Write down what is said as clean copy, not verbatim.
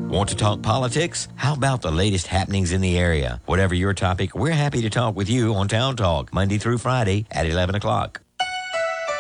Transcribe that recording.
Want to talk politics? How about the latest happenings in the area? Whatever your topic, we're happy to talk with you on Town Talk, Monday through Friday at 11 o'clock.